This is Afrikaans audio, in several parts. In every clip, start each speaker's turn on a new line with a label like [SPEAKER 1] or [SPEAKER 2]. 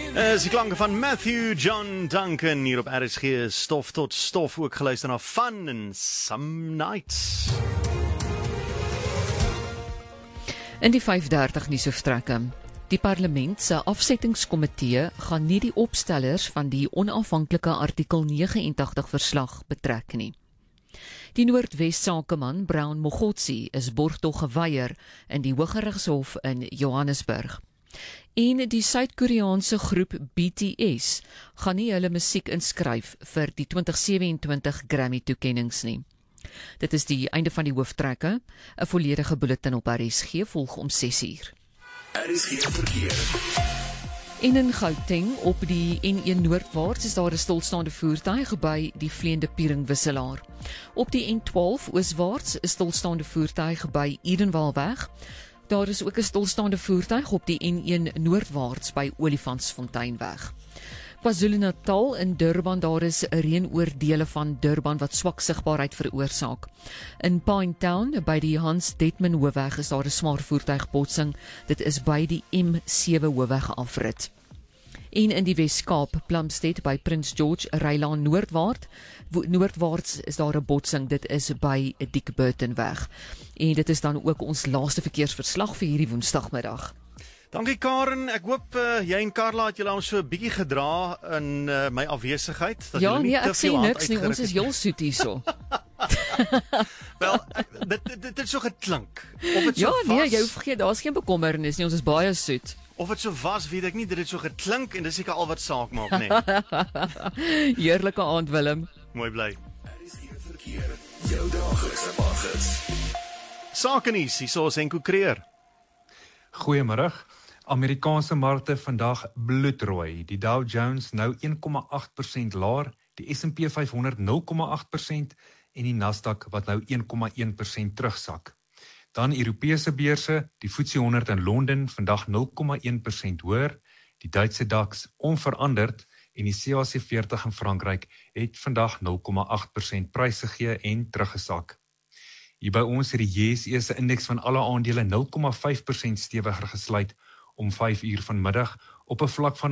[SPEAKER 1] Is die klanke van Matthew John Duncan hier op RSG Stof tot Stof, ook geluister na Fun and Some Nights.
[SPEAKER 2] In die 5:30 nuushoofstrekke. Die parlement se afsettingskomitee gaan nie die opstellers van die onafhanklike artikel 89 verslag betrek nie. Die Noordwes sakeman Brown Mogotsi is borgtog geweier in die Hooggeregshof in Johannesburg. En die Suid-Koreaanse groep BTS gaan nie hulle musiek inskryf vir die 2027 Grammy-toekennings nie. Dit is die einde van die hooftrekke. 'n volledige bulletin op RSG volg om 6:00.
[SPEAKER 3] RSG verkeer.
[SPEAKER 2] En in Gauteng op die N1 noordwaarts is daar 'n stilstaande voertuig by die Vleende Pieringwisselaar. Op die N12 ooswaarts is stilstaande voertuig by Edenwalweg. Daar is ook 'n stilstaande voertuig op die N1 noordwaarts by Olifantsfonteinweg. KwaZulu-Natal in Durban, daar is 'n reën oor dele van Durban wat swak sigbaarheid veroorsaak. In Pinetown by die Hans Detman Hoofweg is daar 'n swaar voertuigbotsing. Dit is by die M7 Hoofweg afrit. En in die Wes-Kaap, Plumstead by Prince George, Rylaan noordwaarts is daar 'n botsing. Dit is by Diekburtonweg. En dit is dan ook ons laaste verkeersverslag vir hierdie woensdagmiddag.
[SPEAKER 1] Dankie Karen, ek hoop jy en Carla het julle ons so 'n bietjie gedra in my afwesigheid.
[SPEAKER 2] Ja, nee, ek sê niks nie, ons is heel soet hierso.
[SPEAKER 1] Wel, dit het so geklink. Of het so
[SPEAKER 2] Ja, nee,
[SPEAKER 1] was,
[SPEAKER 2] jy hoef vergeet, daar's geen bekommernis nie, ons is baie soet.
[SPEAKER 1] Of dit so was, weet ek nie, dit het so geklink en dis seker al wat saak maak, nee.
[SPEAKER 2] Heerlike aand, Willem.
[SPEAKER 1] Mooi bly.
[SPEAKER 3] RSG verkeer. Jou daglikse paggids.
[SPEAKER 1] Sake nuus, hierso is Henko Creer.
[SPEAKER 4] Goeiemôre. Amerikaanse markte vandag bloedrooi. Die Dow Jones nou 1,8% laer, die S&P 500 0,8% en die Nasdaq wat nou 1,1% terugsak. Dan Europese beurse, die FTSE 100 in Londen vandag 0,1% hoër, die Duitse DAX onveranderd en die CAC 40 in Frankryk het vandag 0,8% prys gegee en teruggesak. Hier by ons het die JSE se indeks van alle aandele 0,5% stewiger gesluit om 5:00 vanmiddag op 'n vlak van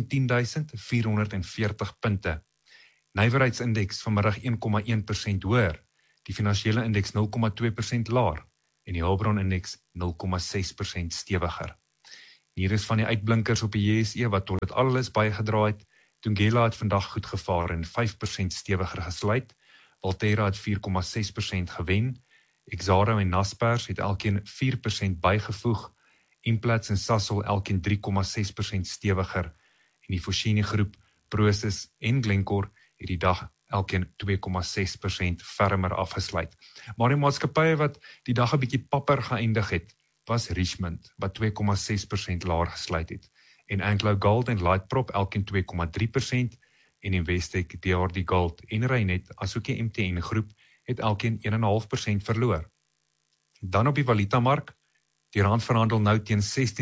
[SPEAKER 4] 110.440 punte. Nywerheidsindeks vanmiddag 1,1% hoër, die finansiële indeks 0,2% laer en die hulpbronindeks 0,6% stewiger. Hier is van die uitblinkers op die JSE wat tot dit alles bygedra het. Thungela het vandag goed gevaar en 5% stewiger gesluit. Valterra het 4,6% gewen. Exxaro en Naspers het elkeen 4% bygevoeg. Implats en Sasol elkeen 3,6% stewiger. En die Foschini groep, Prosus en Glencore het die dag elkeen 2,6% fermer afgesluit. Maar die maatskappye wat die dag 'n bietjie papper geëindig het, was Richmond wat 2,6% laer gesluit het. En Anglo Gold en Lightprop elkeen 2,3% en Investec, DRD Gold en Reinet asook die MTN groep het elkeen 1,5% verloor. Dan op die valutamark, die rand verhandel nou teen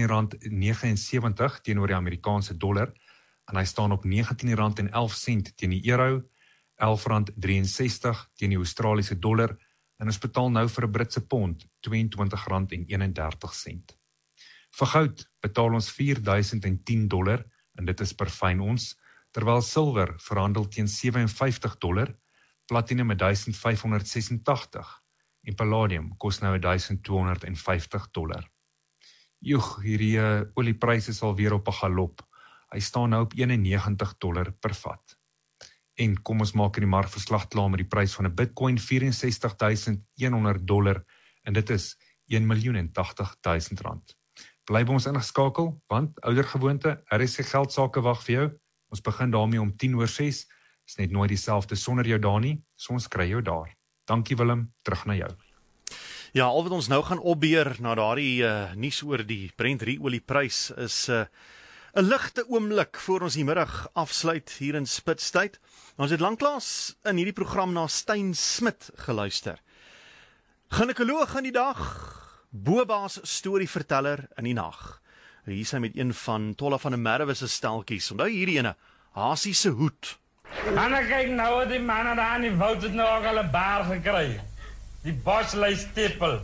[SPEAKER 4] R16,79 teenoor die Amerikaanse dollar en hy staan op R19,11 teen die euro, R11,63 teen die Australiese dollar en ons betaal nou vir 'n Britse pond R22,31. Vir goud betaal ons $4,010 en dit is per fyn ons, terwyl silwer verhandel teen $57, platinum $1,586 en palladium kos nou $1,250. Joeg, hierdie oliepryse is alweer op 'n galop. Hy staan nou op $91 per vat. En kom ons maak in die markverslag klaar met die prys van 'n Bitcoin $64,100 en dit is R1,080,000. Bly by ons ingeskakel, want oudergewoonte, RSG Geldsaake wag vir jou. Ons begin daarmee om 6:10. Is net nooit dieselfde sonder jou daar nie, so ons kry jou daar. Dankie Willem, terug na jou.
[SPEAKER 1] Ja, al wat ons nou gaan opbeer na daardie nuus oor die Brent-olieprys is 'n ligte oomblik voor ons die middag afsluit hier in Spitstyd. Ons het lanklaas in hierdie program na Steyn Smit geluister. Ginekoloog in die dag, Boba's storieverteller in die nag. Hier is hy met een van Tolla van der Merwe se steltjies. Onthou hierdie ene, Hasie se hoed.
[SPEAKER 5] En dan kyk nou wat die manne daar in die woud het nou ook al 'n baar gekry. Die boslei stipel.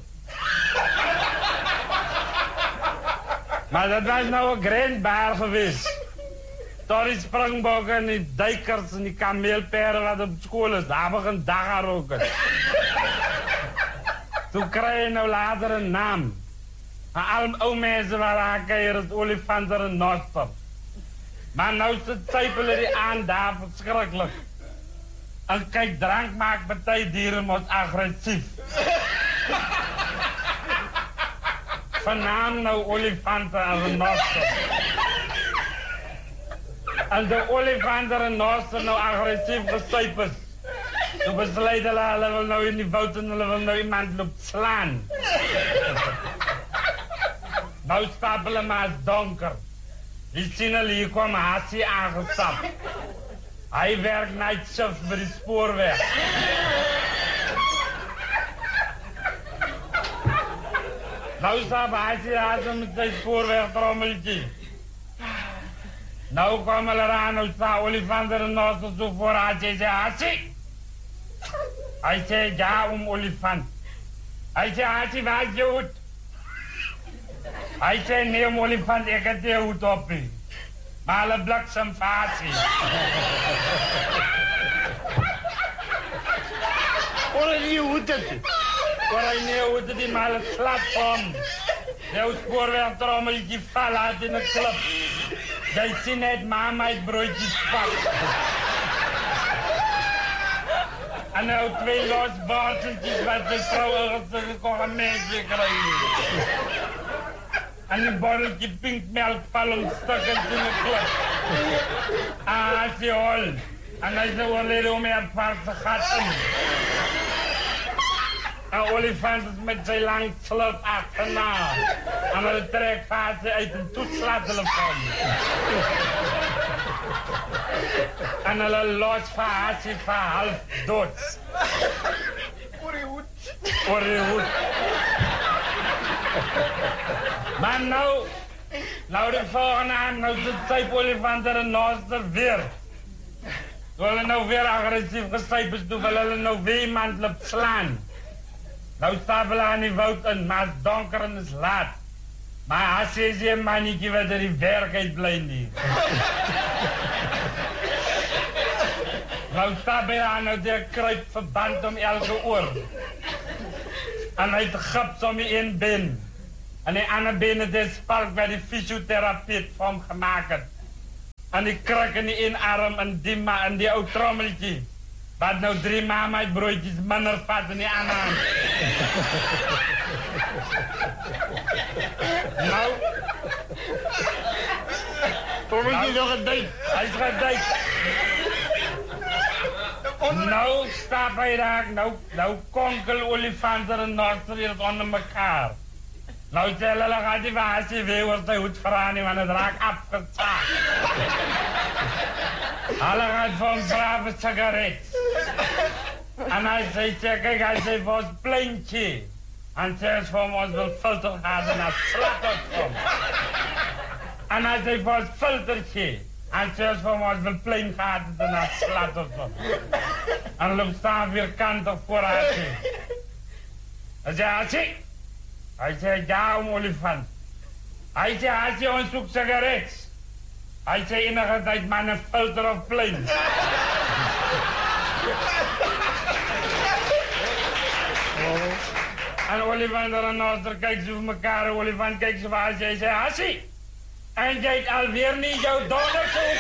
[SPEAKER 5] Maar dat was nou 'n grandbaar geweest. Tot die springbokken en die duikers en die kameelperen wat op school is. Daar begint dag aan roken. Toen krijg je nou later een naam. Maar alle oude mensen waar aan kijken is olifanten en noster. Maar nou zijpelen die aan daar verschrikkelijk. En kijk, drank maakt partij dieren wordt agressief. Vanavond nou olifanten en renoster. En de olifanten en renoster nou agressief gestuiperd. Toen besluiten hulle wil nou in die boot en hulle wil nou iemand loop slaan. Nou stapelen maar het donker. Die sien hulle hier kwam Hassie aangestapt. Hij werkt night shift bij de spoorweg. Nou staat Hassie met zijn spoorwegtrommeltje. Nou kwam hulle eraan, nou staat olifanten en noster zo voor Hassie. Hij zei, Hassie. Hij zei, ja, olifant. Hij zei, Hassie, waar is je hoed? Hij zei, nee, olifant, ik heb die hoed op. Maar hulle bliksem vir Hassie. Hoor hy nie hoe dit? Hoor hy nie hoe dit, maar hulle slap om. Jou spoorwegtrommeltjie val uit in 'n klip. Jy sien net mama het broodjies pak. En nou twee los baartjies wat die vrou ergens gekocht en mensen krijgen. En een botteltje pinkmelk vallen stukken in de klip. Ah, ze hol. En hij is overleden om een paarse gat in. Een olifant is met zijn lang slurp achterna. En hij trekt vaarse uit een toetslattelefoon. En hij los vaarse van half dood. Voor je hoed. Voor je hoed. Maar nou de volgende aan, nou zit zij olifanten en noster weer. Wil hulle nou weer agressief gestuipers doen, wil hulle nou weer iemand lip slaan. Nou stap hulle aan die woud in, maar het donker en is laat. Maar Hassie is een mannetje wat er die werkheid bly nie. Nou stap hy aan, nou die kruip verband om elke oor. En hy het gips om die een been. En die ander been het die spalk waar die fysiotherapeut vir hom gemaakt het. En die kruk in die een arm en die ou trommeltjie. Wat nou 3 mama's broodjies minder vat in die ander hand. Nou. Trommeltjie nog geduik. Hy is geduik. Nou stap hy daar, nou konkel olifanten en noster hier onder mekaar. Nou sê hulle gaat die Hassie weer oor sy hoed vra nie, want het raak afgezaagd. Hulle gaat vir hom vra vir sigaret. En hy sê, kijk, hy sê vir ons pleintjie. En sê ons vir hom, ons wil filter gaan en hy slat ons vir hom. En hy sê vir ons filtertjie. En sê ons vir hom, ons wil plein gaan en hy slat ons vir hom. En hulle staan weer kantig voor Hassie. Hy sê, Hassie. Hij zei, ja, olifant. Hij zei, Hassie, ons zoekt sigaret. Hij zei, enige tijd maar een filter of plein. En olifant en noster kijkt ze voor elkaar. Olifant kijkt ze voor Hassie. Hij zei, Hassie. En jij het alweer niet jouw donderzoek.